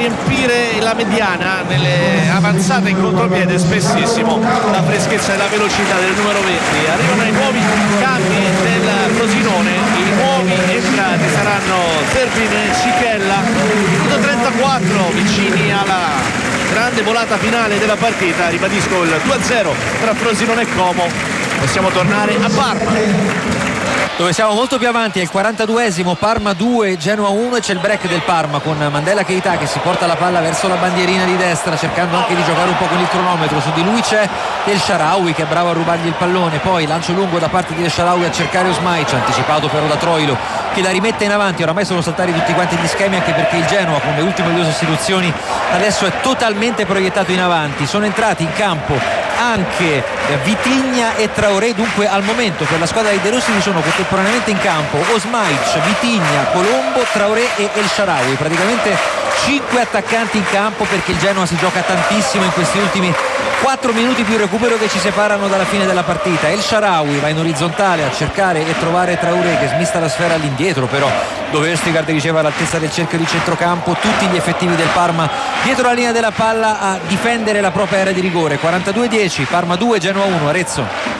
riempire la mediana nelle avanzate in contropiede, spessissimo la freschezza e la velocità del numero 20. Arrivano i nuovi cambi del Frosinone, i nuovi entrati saranno Zerbin e Cichella. Minuto 34, vicini alla grande volata finale della partita. Ribadisco il 2-0 tra Frosinone e Como. Possiamo tornare a Parma, dove siamo molto più avanti. È il 42esimo, Parma 2, Genoa 1, e c'è il break del Parma con Mandela Keita che si porta la palla verso la bandierina di destra, cercando anche di giocare un po' con il cronometro. Su di lui c'è El Shaarawy che è bravo a rubargli il pallone, poi lancio lungo da parte di El Shaarawy a cercare Osmaic, anticipato però da Troilo che la rimette in avanti. Oramai sono saltati tutti quanti gli schemi, anche perché il Genoa con le ultime due sostituzioni adesso è totalmente proiettato in avanti. Sono entrati in campo anche Vitigna e Traoré, dunque al momento per la squadra dei De Rossi ci sono contemporaneamente in campo Osmaic, Vitigna, Colombo, Traoré e El Shaarawy, praticamente 5 attaccanti in campo, perché il Genoa si gioca tantissimo in questi ultimi 4 minuti più recupero che ci separano dalla fine della partita. El Shaarawy va in orizzontale a cercare e trovare Traoré che smista la sfera all'indietro, però dove Østigard riceve all'altezza del cerchio di centrocampo, tutti gli effettivi del Parma dietro la linea della palla a difendere la propria area di rigore. 42-10, Parma 2, Genoa 1. Arezzo.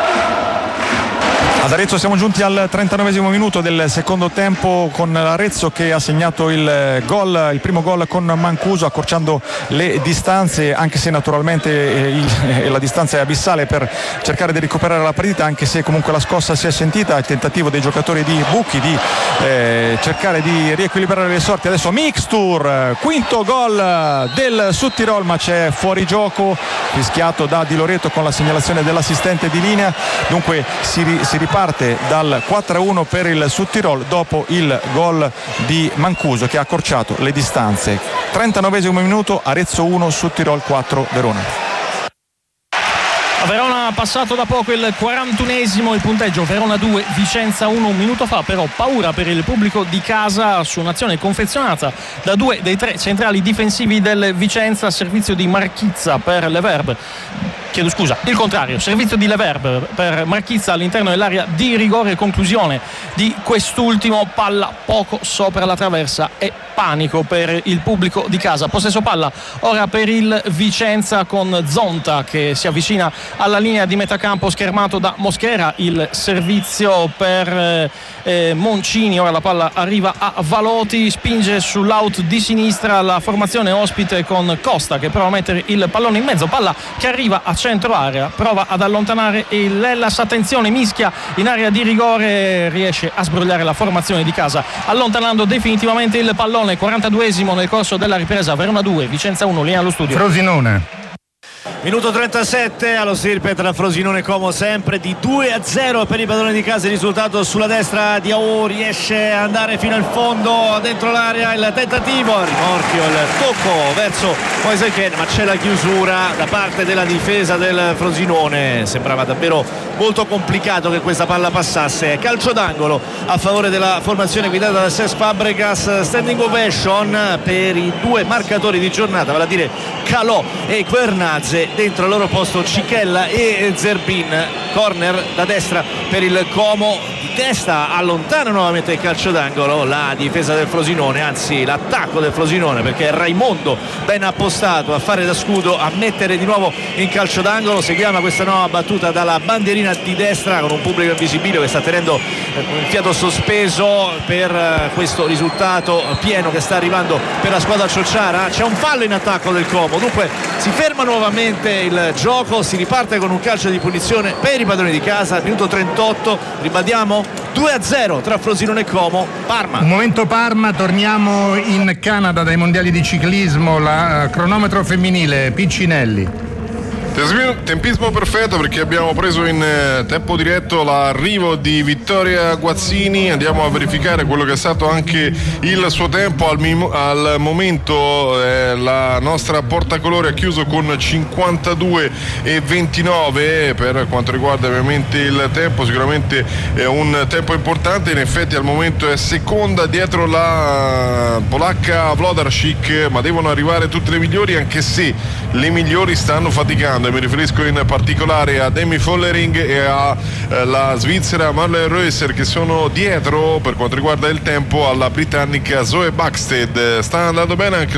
Ad Arezzo siamo giunti al 39esimo minuto del secondo tempo, con l'Arezzo che ha segnato il primo gol con Mancuso, accorciando le distanze, anche se naturalmente la distanza è abissale, per cercare di recuperare la partita, anche se comunque la scossa si è sentita. Il tentativo dei giocatori di Bucchi di cercare di riequilibrare le sorti. Adesso Mixtur, quinto gol del Südtirol, ma c'è fuorigioco fischiato da Di Loreto con la segnalazione dell'assistente di linea. Dunque si riparte dal 4-1 per il Südtirol dopo il gol di Mancuso che ha accorciato le distanze. 39esimo minuto, Arezzo 1, Südtirol 4, Verona. A Verona ha passato da poco il 41esimo, il punteggio Verona 2, Vicenza 1 un minuto fa, però paura per il pubblico di casa su un'azione confezionata da due dei tre centrali difensivi del Vicenza a servizio di Marchizza per Leverbe. Chiedo scusa, il contrario, servizio di Leverbe per Marchizza all'interno dell'area di rigore, conclusione di quest'ultimo, palla poco sopra la traversa e panico per il pubblico di casa. Possesso palla ora per il Vicenza con Zonta che si avvicina alla linea di metà campo, schermato da Mosquera. Il servizio per Moncini, ora la palla arriva a Valoti, spinge sull'out di sinistra la formazione ospite con Costa che prova a mettere il pallone in mezzo, palla che arriva a centro area, prova ad allontanare il Hellas, attenzione, mischia in area di rigore, riesce a sbrogliare la formazione di casa allontanando definitivamente il pallone. 42esimo nel corso della ripresa, Verona 2, Vicenza 1, linea allo studio. Frosinone. Minuto 37 allo stirpe tra Frosinone e Como, sempre di 2-0 per i padroni di casa. Il risultato sulla destra, Diao riesce ad andare fino al fondo dentro l'area, il tentativo, il rimorchio, il tocco verso Moise Kean, ma c'è la chiusura da parte della difesa del Frosinone. Sembrava davvero molto complicato che questa palla passasse. Calcio d'angolo a favore della formazione guidata da Cesc Fabregas. Standing ovation per i due marcatori di giornata, vale a dire Calò e Quernazze. Dentro al loro posto Cichella e Zerbin. Corner da destra per il Como, di testa allontana nuovamente il calcio d'angolo la difesa del Frosinone, anzi l'attacco del Frosinone, perché è Raimondo ben appostato a fare da scudo, a mettere di nuovo in calcio d'angolo. Seguiamo questa nuova battuta dalla bandierina di destra con un pubblico invisibile che sta tenendo il fiato sospeso per questo risultato pieno che sta arrivando per la squadra ciociara. C'è un fallo in attacco del Como, dunque si ferma nuovamente il gioco, si riparte con un calcio di punizione per i padroni di casa. Minuto 38, ribadiamo 2-0 tra Frosinone e Como. Parma. Un momento Parma, torniamo in Canada dai mondiali di ciclismo, la cronometro femminile, Piccinelli. Tempismo perfetto perché abbiamo preso in tempo diretto l'arrivo di Vittoria Guazzini. Andiamo a verificare quello che è stato anche il suo tempo. Al momento la nostra portacolore ha chiuso con 52,29 per quanto riguarda ovviamente il tempo. Sicuramente è un tempo importante. In effetti al momento è seconda dietro la polacca Wlodarczyk, ma devono arrivare tutte le migliori, anche se le migliori stanno faticando. Mi riferisco in particolare a Demi Follering e alla svizzera Marlene Reusser, che sono dietro per quanto riguarda il tempo alla britannica Zoe Buxted. Sta andando bene anche